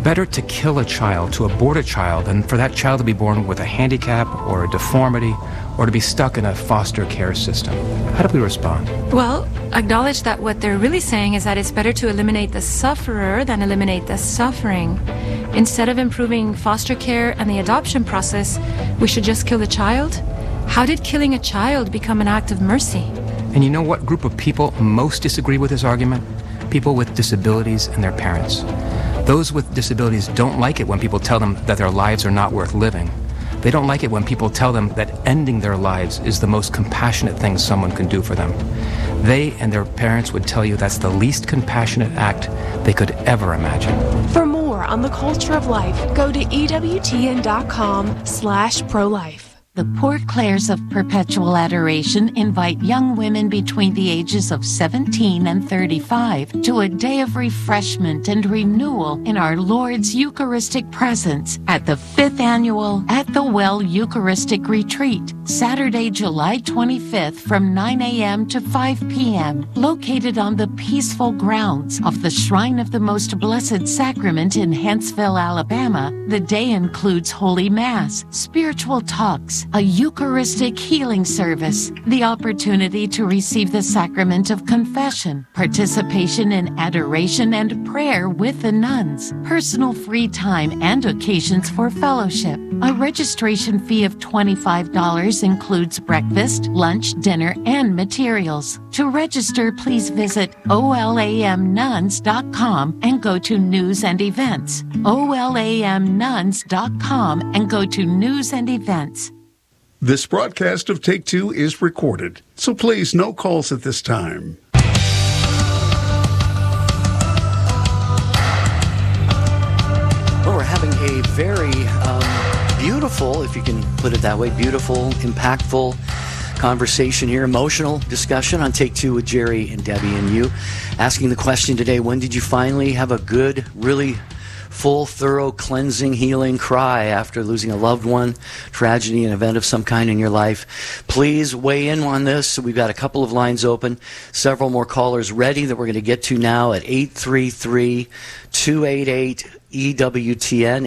better to kill a child, to abort a child, than for that child to be born with a handicap or a deformity or to be stuck in a foster care system. How do we respond? Well, acknowledge that what they're really saying is that it's better to eliminate the sufferer than eliminate the suffering. Instead of improving foster care and the adoption process, we should just kill the child? How did killing a child become an act of mercy? And you know what group of people most disagree with this argument? People with disabilities and their parents. Those with disabilities don't like it when people tell them that their lives are not worth living. They don't like it when people tell them that ending their lives is the most compassionate thing someone can do for them. They and their parents would tell you that's the least compassionate act they could ever imagine. For more on the culture of life, go to EWTN.com/prolife. The Port Clares of Perpetual Adoration invite young women between the ages of 17 and 35 to a day of refreshment and renewal in our Lord's Eucharistic presence at the 5th Annual At the Well Eucharistic Retreat, Saturday, July 25th from 9 a.m. to 5 p.m., located on the peaceful grounds of the Shrine of the Most Blessed Sacrament in Huntsville, Alabama. The day includes Holy Mass, spiritual talks, a Eucharistic healing service, the opportunity to receive the sacrament of confession, participation in adoration and prayer with the nuns, personal free time and occasions for fellowship. A registration fee of $25 includes breakfast, lunch, dinner, and materials. To register, please visit olamnuns.com and go to News and Events. olamnuns.com and go to News and Events. This broadcast of Take Two is recorded, so please no calls at this time. Well, we're having a very beautiful, if you can put it that way, beautiful, impactful conversation here, emotional discussion on Take Two with Jerry and Debbie and you. Asking the question today, when did you finally have a good, really full, thorough, cleansing, healing cry after losing a loved one, tragedy, an event of some kind in your life? Please weigh in on this. We've got a couple of lines open, several more callers ready that we're going to get to now at 833-288-EWTN,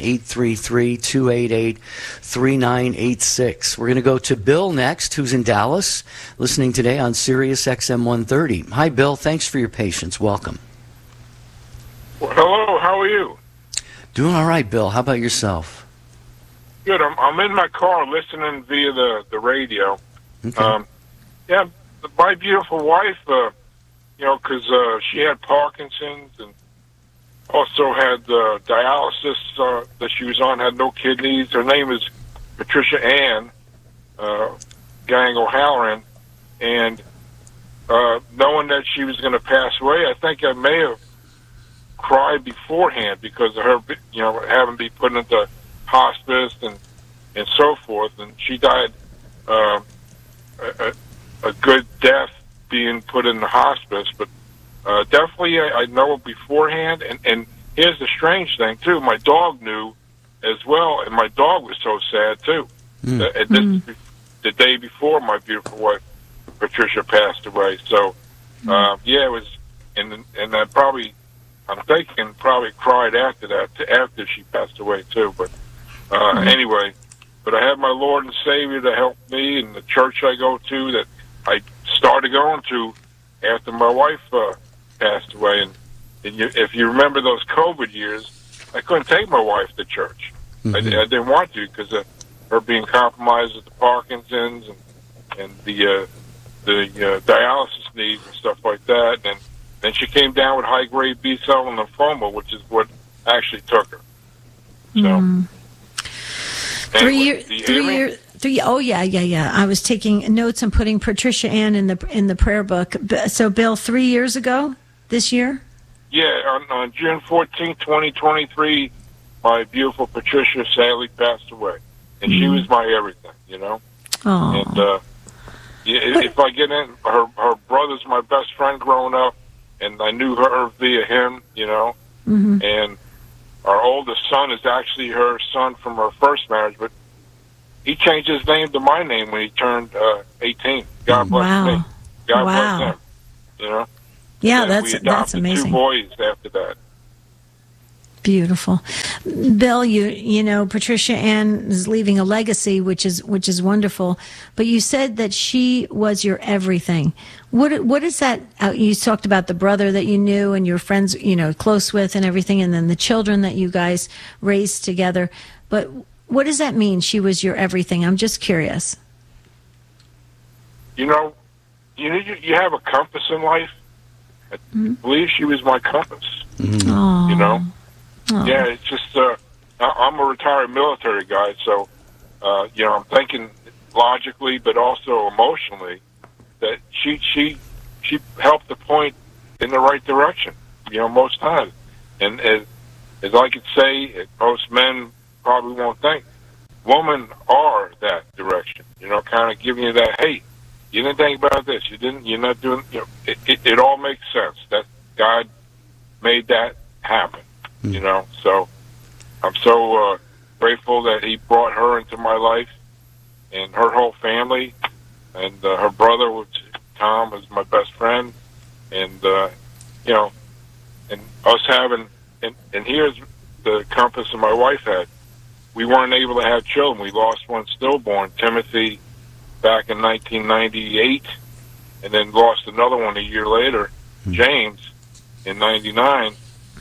833-288-3986. We're going to go to Bill next, who's in Dallas, listening today on Sirius XM 130. Hi, Bill. Thanks for your patience. Welcome. Well, hello. How are you? Doing all right, Bill. How about yourself? Good. I'm in my car listening via the radio. Okay. Yeah, my beautiful wife, because she had Parkinson's and also had dialysis that she was on, had no kidneys. Her name is Patricia Ann Gang O'Halloran, and knowing that she was going to pass away, I think I may have cried beforehand because of her, having been put into hospice and so forth. And she died a good death being put in the hospice. But definitely I know it beforehand. And here's the strange thing, too. My dog knew as well, and my dog was so sad, too. The day before my beautiful wife, Patricia, passed away. So, it was, and I I'm thinking probably cried after that, after she passed away too. But anyway, but I have my Lord and Savior to help me, and the church I go to that I started going to after my wife passed away. And if you remember those COVID years, I couldn't take my wife to church. I didn't want to because of her being compromised with the Parkinson's and the dialysis needs and stuff like that. And then she came down with high-grade B-cell lymphoma, which is what actually took her. So, anyway, 3 years. Oh yeah. I was taking notes and putting Patricia Ann in the prayer book. So, Bill, 3 years ago, this year. Yeah, on June 14, 2023, my beautiful Patricia sadly passed away, and she was my everything, Oh. And if I get in, her brother's my best friend growing up. And I knew her via him, and our oldest son is actually her son from her first marriage, but he changed his name to my name when he turned 18. God bless me. God bless him, Yeah, and that's amazing. 2 boys after that. Beautiful. Bill, you know, Patricia Ann is leaving a legacy, which is wonderful. But you said that she was your everything. What is that? You talked about the brother that you knew and your friends, you know, close with and everything, and then the children that you guys raised together. But what does that mean? She was your everything. I'm just curious. You know, you have a compass in life. I believe she was my compass. Mm-hmm. You know. Oh. Yeah, it's just I'm a retired military guy, so you know, I'm thinking logically, but also emotionally that she helped to point in the right direction. You know, most times, and as I could say, most men probably won't think. Women are that direction. You know, kind of giving you that. Hey, you didn't think about this. You're not doing. You know, it all makes sense. That God made that happen. You know, so I'm so grateful that He brought her into my life and her whole family, and her brother, which Tom, was my best friend, and you know, and us having, and here's the compass that my wife had. We weren't able to have children. We lost one stillborn, Timothy, back in 1998, and then lost another one a year later, James, in 99.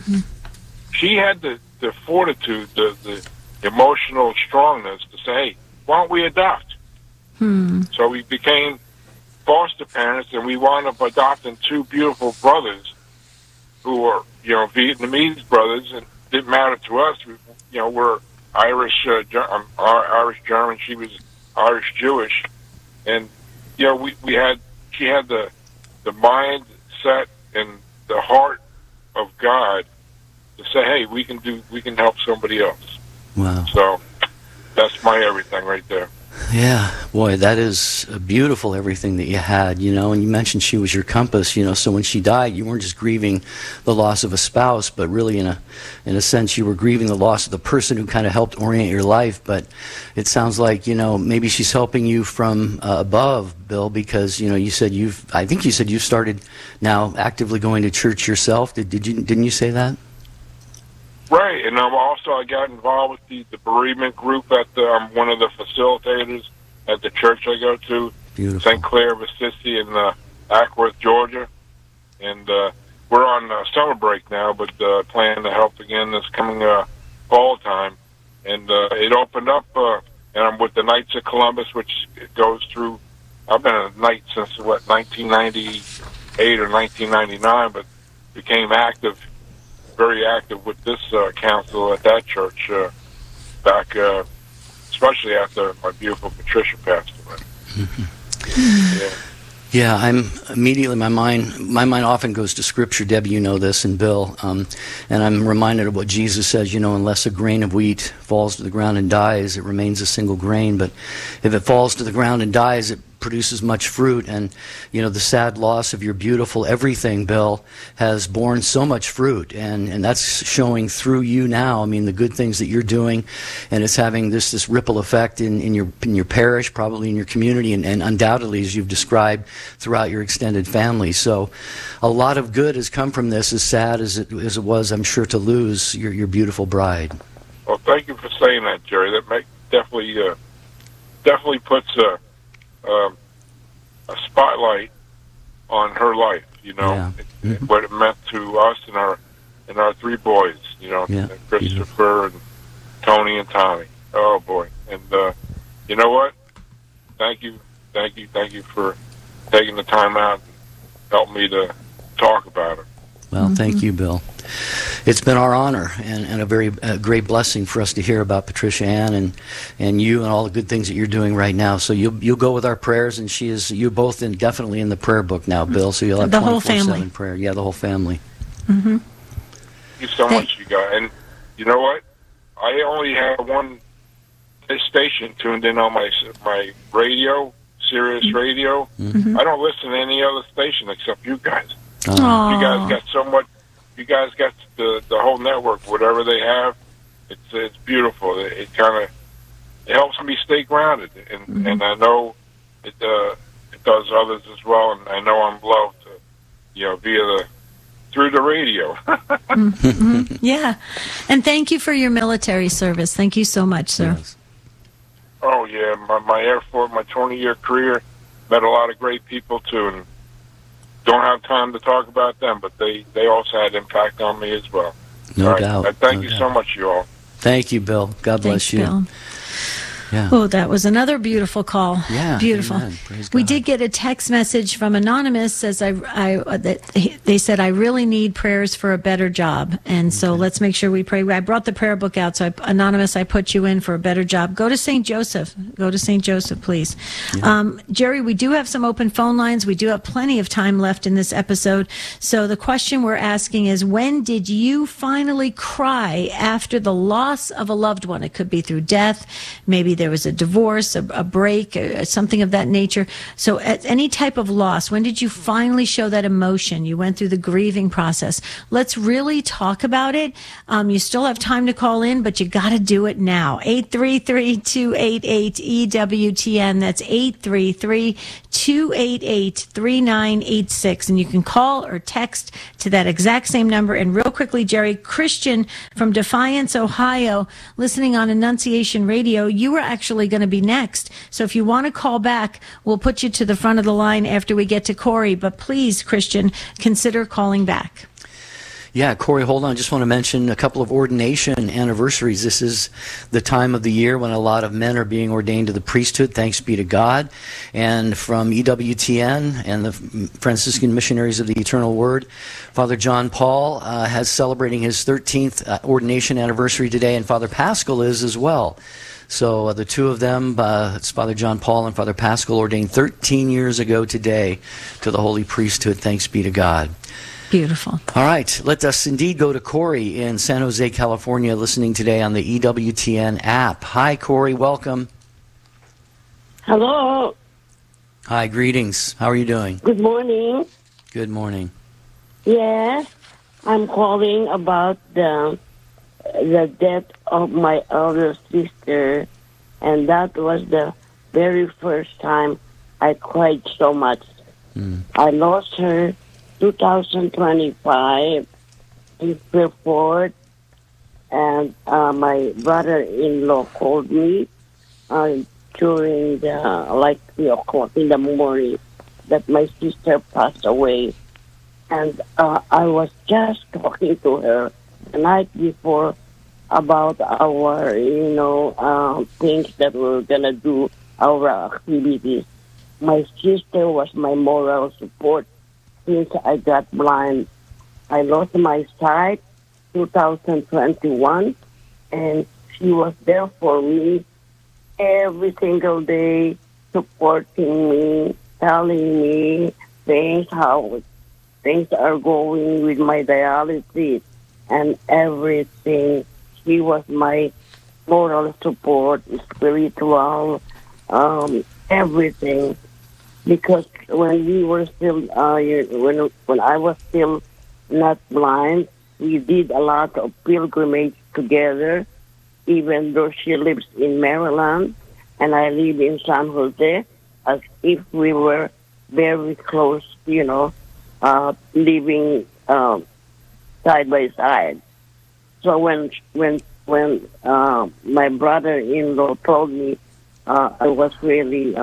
She had the fortitude, the emotional strongness to say, hey, why don't we adopt? So we became foster parents, and we wound up adopting two beautiful brothers who were, you know, Vietnamese brothers, and it didn't matter to us. We, you know, we're Irish, Irish German. She was Irish Jewish, and you know, she had the mindset and the heart of God to say, hey, we can help somebody else. Wow. So that's my everything right there. Yeah, boy, that is a beautiful everything that you had, you know, and you mentioned she was your compass, you know, so when she died, you weren't just grieving the loss of a spouse, but really in a sense you were grieving the loss of the person who kind of helped orient your life. But it sounds like, you know, maybe she's helping you from above, Bill, because, you know, I think you said you started now actively going to church yourself. Didn't you say that? Right, and I got involved with the bereavement group at I'm one of the facilitators at the church I go to, St. Clair of Assisi in Ackworth, Georgia, and we're on summer break now, but plan to help again this coming fall time, and it opened up, and I'm with the Knights of Columbus, which goes through. I've been a knight since 1998 or 1999, but became very active with this council at that church back, especially after my beautiful Patricia passed away. Yeah, I'm immediately, my mind often goes to Scripture, Debbie, you know this, and Bill, and I'm reminded of what Jesus says, you know, unless a grain of wheat falls to the ground and dies, it remains a single grain, but if it falls to the ground and dies, it produces much fruit. And you know, the sad loss of your beautiful everything, Bill, has borne so much fruit, and that's showing through you now. I mean, the good things that you're doing, and it's having this ripple effect in your parish, probably in your community, and undoubtedly, as you've described, throughout your extended family. So a lot of good has come from this, as sad as it was, I'm sure, to lose your beautiful bride. Well, thank you for saying that, Jerry. That definitely puts a spotlight on her life, you know, what it meant to us and our three boys, you know, Christopher and Tony and Tommy. Oh boy. And you know what? Thank you for taking the time out and helping me to talk about it. Well, thank you, Bill. It's been our honor and a very great blessing for us to hear about Patricia Ann and you and all the good things that you're doing right now. So you'll go with our prayers, and you're both definitely in the prayer book now, Bill. So you'll have the whole family prayer. Yeah, the whole family. Thank you so much, you guys. And you know what? I only have one station tuned in on my radio, Sirius Radio. I don't listen to any other station except you guys. You guys got so much. You guys got the whole network. Whatever they have, it's beautiful. It kind of helps me stay grounded, and I know it does others as well. And I know I'm loved, you know, via the through the radio. Yeah. And thank you for your military service. Thank you so much, sir. Yes. Oh, yeah, my Air Force, my 20-year career, met a lot of great people, too, and don't have time to talk about them, but they also had impact on me as well. No doubt. Thank you so much, you all. Thank you, Bill. God bless Thanks, you. Bill. Yeah. Oh, that was another beautiful call. Yeah, Beautiful. amen. Praise We God. did get a text message from Anonymous as they said, I really need prayers for a better job. And so let's make sure we pray. I brought the prayer book out. So Anonymous, I put you in for a better job. Go to St. Joseph. Go to St. Joseph, please. Jerry, we do have some open phone lines. We do have plenty of time left in this episode. So the question we're asking is, when did you finally cry after the loss of a loved one? It could be through death. Maybe there was a divorce, a break, something of that nature. So at any type of loss, when did you finally show that emotion? You went through the grieving process. Let's really talk about it. You still have time to call in, but you got to do it now. 833-288-EWTN. That's 833-288-3986. And you can call or text to that exact same number. And real quickly, Jerry, Christian from Defiance, Ohio, listening on Annunciation Radio, you were actually going to be next. So if you want to call back, we'll put you to the front of the line after we get to Corey. But please, Christian, consider calling back. Yeah, Corey, hold on. Just want to mention a couple of ordination anniversaries. This is the time of the year when a lot of men are being ordained to the priesthood, thanks be to God. And from EWTN and the Franciscan Missionaries of the Eternal Word, Father John Paul has celebrating his 13th ordination anniversary today, and Father Pascal is as well. So the two of them, it's Father John Paul and Father Pascal, ordained 13 years ago today to the Holy Priesthood. Thanks be to God. Beautiful. All right, let us indeed go to Corey in San Jose, California, listening today on the EWTN app. Hi, Corey. Welcome. Hello. Hi, greetings. How are you doing? Good morning. Good morning. Yes, I'm calling about the death of my elder sister, and that was the very first time I cried so much. I lost her 2025 April 4th, and my brother-in-law called me during 3 o'clock in the morning that my sister passed away. And I was just talking to her the night before about our, things that we're going to do, our activities. My sister was my moral support since I got blind. I lost my sight 2021, and she was there for me every single day, supporting me, telling me how things are going with my dialysis and everything. She was my moral support, spiritual, everything. Because when we were still, when I was still not blind, we did a lot of pilgrimage together, even though she lives in Maryland and I live in San Jose, as if we were very close, living side by side. So when my brother-in-law told me, I was really,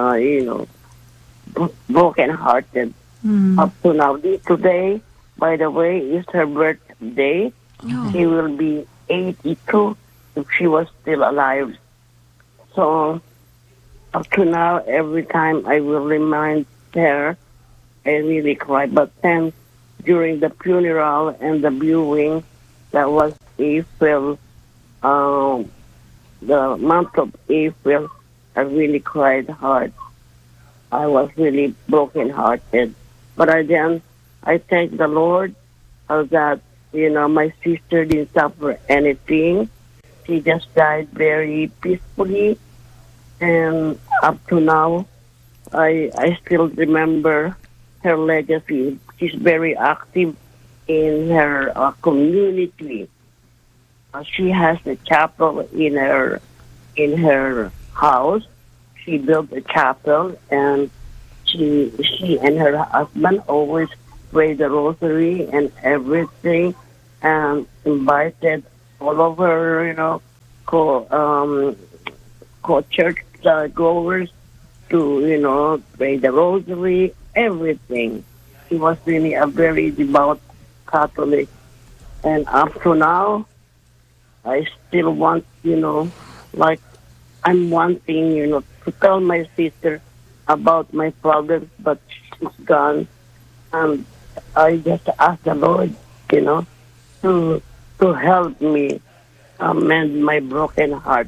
broken-hearted. Up to now. Today, by the way, is her birthday. Oh. She will be 82 if she was still alive. So up to now, every time I will remind her, I really cry. But then during the funeral and the viewing, that was April, the month of April, I really cried hard. I was really broken-hearted. But I thank the Lord that, my sister didn't suffer anything. She just died very peacefully. And up to now, I still remember her legacy. She's very active in her community. She has a chapel in her house. She built a chapel, and she and her husband always pray the rosary and everything, and invited all of her, church goers to, pray the rosary, everything. She was really a very devout Catholic. And up to now, I still want, I'm wanting, to tell my sister about my problems, but she's gone. And I just ask the Lord, to help me mend my broken heart.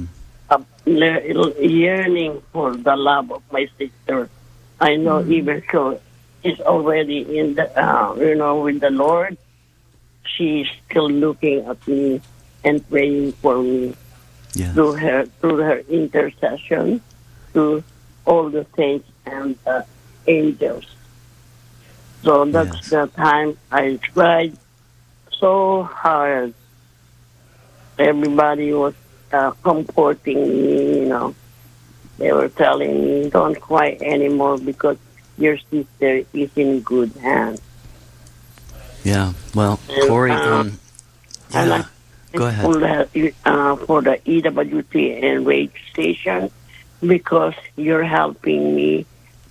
Yearning for the love of my sister. I know even so, she's already in the, with the Lord. She's still looking at me and praying for me through her intercession, to all the saints and angels. So that's the time I tried so hard. Everybody was comforting me, They were telling me, don't cry anymore because your sister is in good hands. Yeah, well, Corey, and go ahead. For the EWT and radio station, because you're helping me,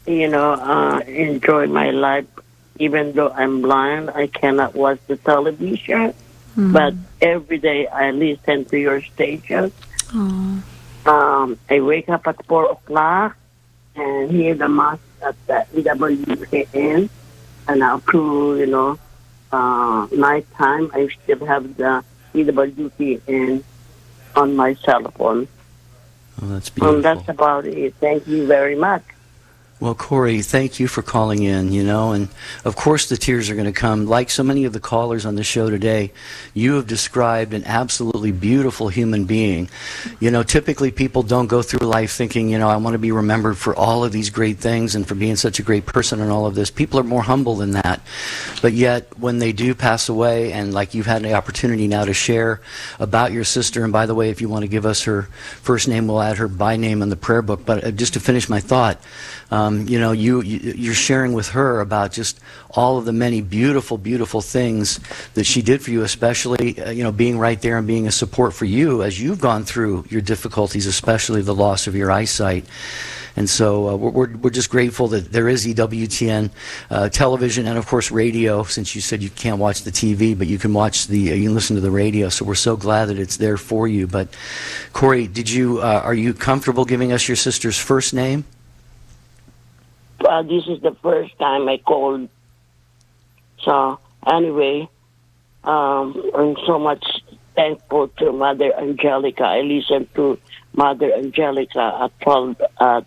enjoy my life. Even though I'm blind, I cannot watch the television. But every day I listen to your station. I wake up at 4 o'clock and hear the mass at the EWTN. And up to, nighttime, I still have the EWTN on my cell phone. Oh, that's beautiful. And that's about it. Thank you very much. Well, Corey, thank you for calling in, and of course the tears are going to come. Like so many of the callers on the show today, you have described an absolutely beautiful human being. Typically people don't go through life thinking, I want to be remembered for all of these great things and for being such a great person and all of this. People are more humble than that. But yet, when they do pass away, and like you've had the opportunity now to share about your sister, and by the way, if you want to give us her first name, we'll add her by name in the prayer book. But just to finish my thought, you're sharing with her about just all of the many beautiful, beautiful things that she did for you, especially, being right there and being a support for you as you've gone through your difficulties, especially the loss of your eyesight. And so we're just grateful that there is EWTN television and, of course, radio, since you said you can't watch the TV, but you can you can listen to the radio. So we're so glad that it's there for you. But, Corey, are you comfortable giving us your sister's first name? This is the first time I called. So anyway, I'm so much thankful to Mother Angelica. I listened to Mother Angelica at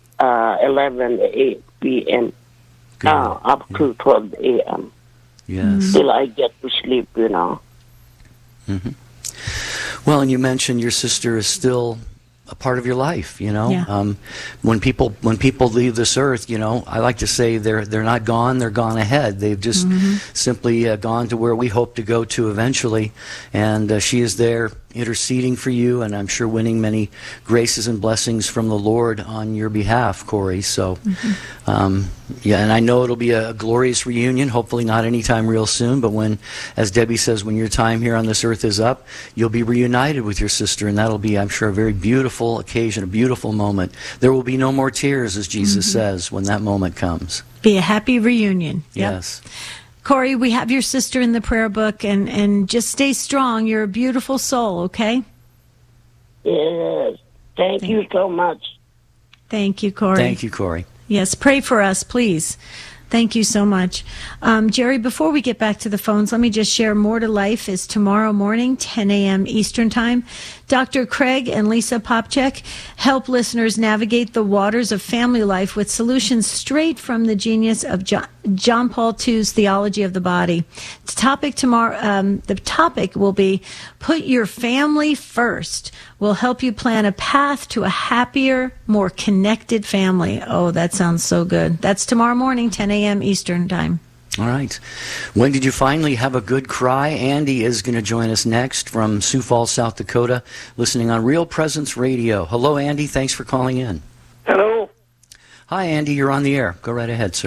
11 p.m. Up to 12 a.m. Yes. Till I get to sleep, Mm-hmm. Well, and you mentioned your sister is still a part of your life, Yeah. When people leave this earth, I like to say they're not gone, they're gone ahead. They've just simply gone to where we hope to go to eventually, and she is there interceding for you, and I'm sure winning many graces and blessings from the Lord on your behalf, Corey. So, and I know it'll be a glorious reunion, hopefully not anytime real soon, but when, as Debbie says, when your time here on this earth is up, you'll be reunited with your sister, and that'll be, I'm sure, a very beautiful occasion, a beautiful moment. There will be no more tears, as Jesus says, when that moment comes. Be a happy reunion. Yes. Yep. Corey, we have your sister in the prayer book, and just stay strong. You're a beautiful soul, okay? Yes. Thank you so much. Thank you, Corey. Thank you, Corey. Yes, pray for us, please. Thank you so much. Jerry, before we get back to the phones, let me just share More to Life is tomorrow morning, 10 a.m. Eastern Time. Dr. Craig and Lisa Popchak help listeners navigate the waters of family life with solutions straight from the genius of John Paul II's Theology of the Body. The topic tomorrow, the topic will be Put Your Family First. Will help you plan a path to a happier, more connected family. Oh, that sounds so good. That's tomorrow morning, 10 a.m. Eastern Time. All right. When did you finally have a good cry? Andy is going to join us next from Sioux Falls, South Dakota, listening on Real Presence Radio. Hello, Andy. Thanks for calling in. Hello. Hi, Andy. You're on the air. Go right ahead, sir.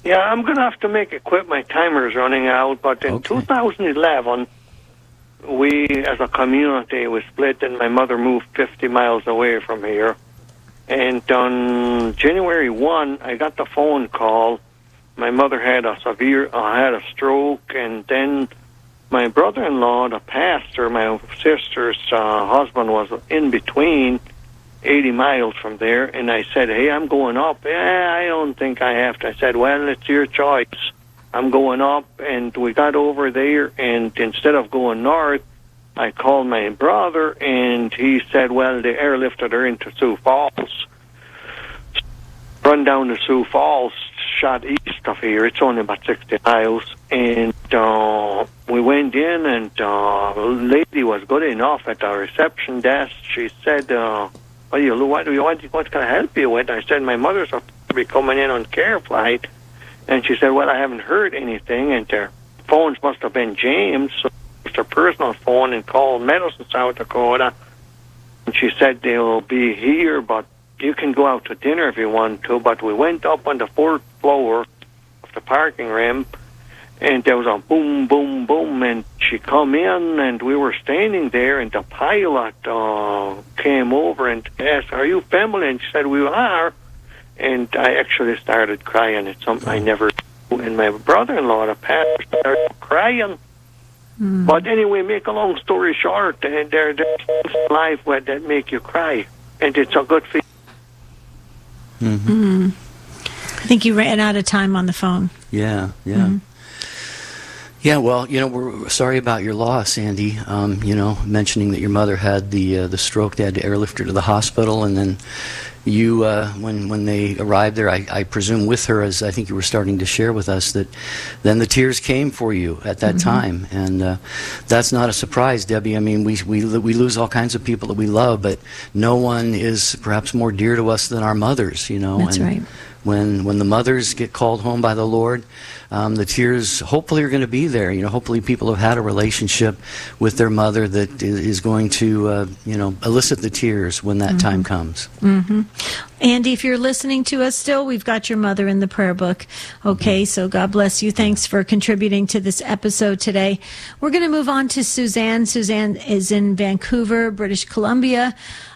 Yeah, I'm going to have to make it quick. My timer's running out. But in 2011, we, as a community, we split, and my mother moved 50 miles away from here. And on January 1, I got the phone call. My mother had a stroke, and then my brother-in-law, the pastor, my sister's husband, was in between 80 miles from there, and I said, hey, I'm going up. I don't think I have to. I said, well, it's your choice. I'm going up, and we got over there, and instead of going north, I called my brother, and he said, well, they airlifted her into Sioux Falls. Run down to Sioux Falls, shot east of here. It's only about 60 miles, and we went in, and the lady was good enough at the reception desk. She said, what can I help you with? I said, my mother's supposed to be coming in on care flight. And she said, well, I haven't heard anything. And their phones must have been James, so it's their personal phone, and called Medicine, South Dakota. And she said, they'll be here, but you can go out to dinner if you want to. But we went up on the 4th floor of the parking ramp, and there was a boom, boom, boom, and she come in, and we were standing there, and the pilot came over and asked, are you family? And she said, we are. And I actually started crying. It's something I never do. And my brother-in-law, the pastor, started crying. But anyway, make a long story short, and there's things in life that make you cry, and it's a good feeling. I think you ran out of time on the phone. Yeah. Yeah, well, we're sorry about your loss, Andy. Mentioning that your mother had the stroke, they had to airlift her to the hospital, and then you, when they arrived there, I presume with her, as I think you were starting to share with us, that then the tears came for you at that time, and that's not a surprise, Debbie. I mean, we lose all kinds of people that we love, but no one is perhaps more dear to us than our mothers. That's right. When the mothers get called home by the Lord, the tears hopefully are going to be there. Hopefully people have had a relationship with their mother that is going to, elicit the tears when that time comes. Andy, if you're listening to us still, we've got your mother in the prayer book. Okay, so God bless you. Thanks for contributing to this episode today. We're going to move on to Suzanne. Suzanne is in Vancouver, British Columbia.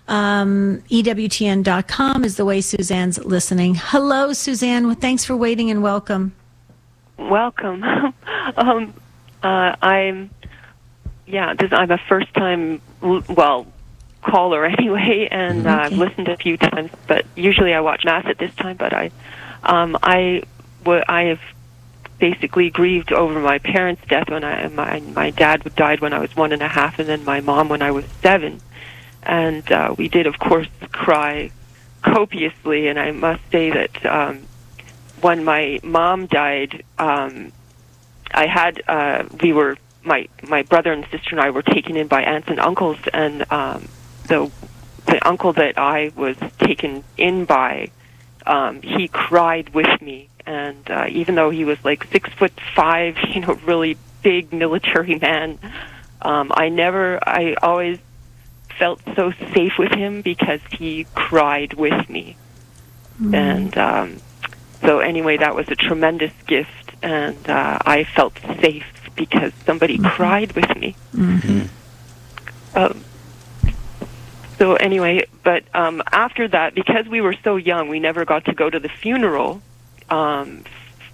EWTN.com is the way Suzanne's listening. Hello, Suzanne. Well, thanks for waiting and welcome. Welcome. I'm a first time, caller anyway, and I've listened a few times, but usually I watch Mass at this time, but I have basically grieved over my parents' death when my dad died when I was 1.5, and then my mom when I was 7. And we did, of course, cry copiously, and I must say that when my mom died, my brother and sister and I were taken in by aunts and uncles, and the uncle that I was taken in by, he cried with me, and even though he was like 6'5", really big military man, I always felt so safe with him because he cried with me. And so anyway, that was a tremendous gift, and I felt safe because somebody cried with me. So anyway, but after that, because we were so young, we never got to go to the funeral. And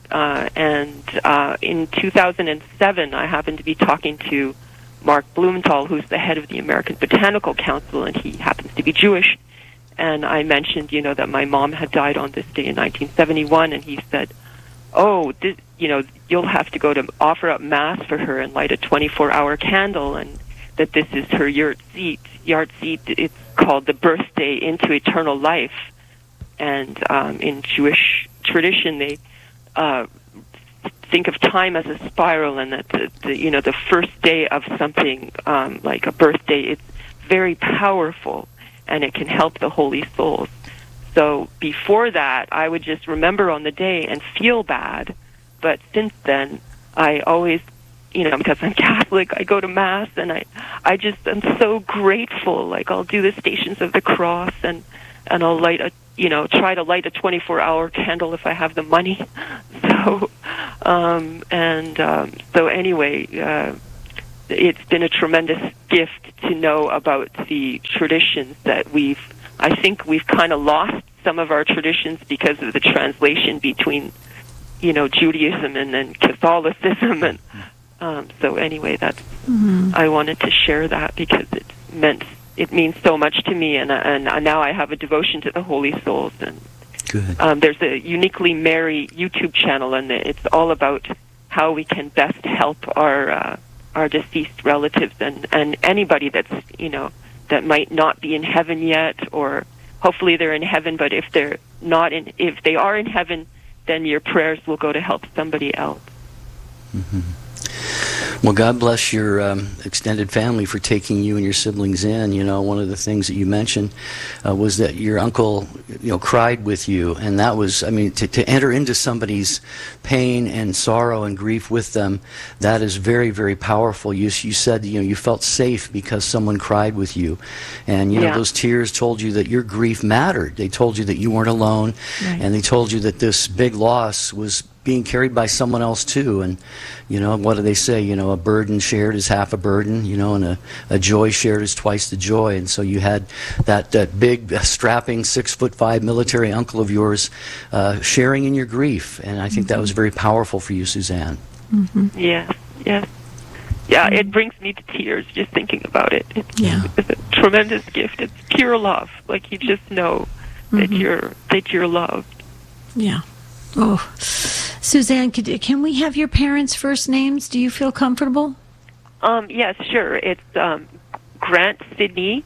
in 2007, I happened to be talking to Mark Blumenthal, who's the head of the American Botanical Council, and he happens to be Jewish. And I mentioned, that my mom had died on this day in 1971, and he said, you'll have to go to offer up Mass for her and light a 24-hour candle, and that this is her Yahrzeit. Yahrzeit, it's called the birthday into eternal life. And in Jewish tradition, they think of time as a spiral, and that the first day of something like a birthday, it's very powerful, and it can help the holy souls. So before that, I would just remember on the day and feel bad. But since then, I always, because I'm Catholic, I go to Mass, and I just am so grateful. Like, I'll do the Stations of the Cross, and I'll light a try to light a 24-hour candle if I have the money. So anyway, it's been a tremendous gift to know about the traditions that I think we've kind of lost some of our traditions because of the translation between, Judaism and then Catholicism. And so anyway, that's I wanted to share that because it means so much to me, and now I have a devotion to the Holy Souls. And good. There's a Uniquely Mary YouTube channel, and it's all about how we can best help our deceased relatives and anybody that's that might not be in heaven yet, or hopefully they're in heaven. But if they are in heaven, then your prayers will go to help somebody else. Mm-hmm. Well, God bless your extended family for taking you and your siblings in. One of the things that you mentioned was that your uncle, cried with you, and that was, to enter into somebody's pain and sorrow and grief with them, that is very, very powerful. You said, you felt safe because someone cried with you, and those tears told you that your grief mattered. They told you that you weren't alone, right. And they told you that this big loss was being carried by someone else too. And what do they say, a burden shared is half a burden, and a joy shared is twice the joy. And so you had that big strapping 6'5" military uncle of yours sharing in your grief, and I think that was very powerful for you, Suzanne. Mm-hmm. Yeah, it brings me to tears just thinking about it. It's a tremendous gift. It's pure love. Like, you just know that you're loved. Yeah. Oh, Suzanne, can we have your parents' first names? Do you feel comfortable? Yes, sure. It's Grant Sidney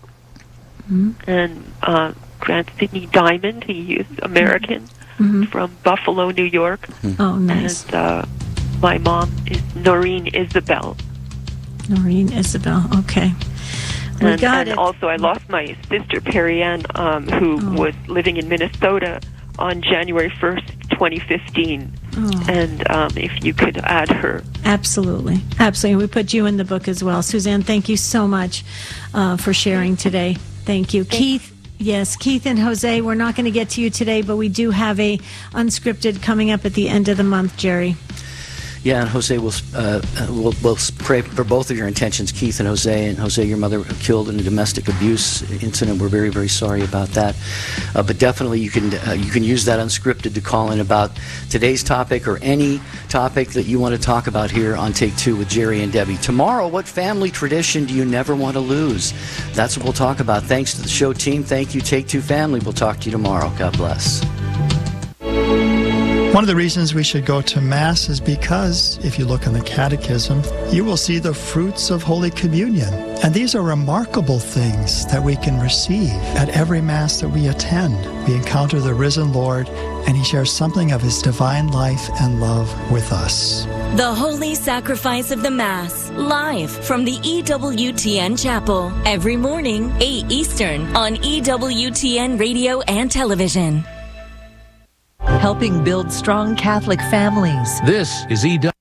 and Grant Sidney Diamond. He is American from Buffalo, New York. Oh, nice. And my mom is Noreen Isabel. Noreen Isabel. Okay. We got it. Also, I lost my sister Perry Ann, who was living in Minnesota on January 1st, 2015. And if you could add her. Absolutely. We put you in the book as well. Suzanne, thank you so much for sharing today. Thank you. Keith. Yes, Keith and Jose, we're not going to get to you today, but we do have a unscripted coming up at the end of the month, Jerry. Yeah, and Jose, we'll pray for both of your intentions, Keith and Jose. And Jose, your mother killed in a domestic abuse incident. We're very, very sorry about that. But definitely, you can use that unscripted to call in about today's topic or any topic that you want to talk about here on Take Two with Jerry and Debbie. Tomorrow, what family tradition do you never want to lose? That's what we'll talk about. Thanks to the show team. Thank you, Take Two family. We'll talk to you tomorrow. God bless. One of the reasons we should go to Mass is because, if you look in the Catechism, you will see the fruits of Holy Communion. And these are remarkable things that we can receive at every Mass that we attend. We encounter the risen Lord, and He shares something of His divine life and love with us. The Holy Sacrifice of the Mass, live from the EWTN Chapel, every morning, 8 Eastern, on EWTN Radio and Television. Helping build strong Catholic families. This is EW.